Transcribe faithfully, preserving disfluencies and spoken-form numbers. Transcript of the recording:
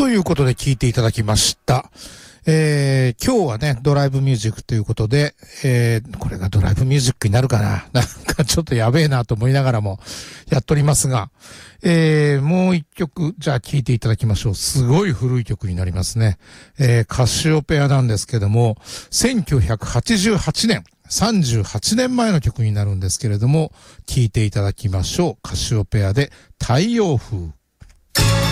ということで聴いていただきました。えー、今日はね、ドライブミュージックということで、えー、これがドライブミュージックになるかななんかちょっとやべえなと思いながらもやっておりますが、えー、もう一曲、じゃあ聴いていただきましょう。すごい古い曲になりますね。えー、カシオペアなんですけども、せんきゅうひゃくはちじゅうはちねん、さんじゅうはちねんまえの曲になるんですけれども、聴いていただきましょう。カシオペアで太陽風。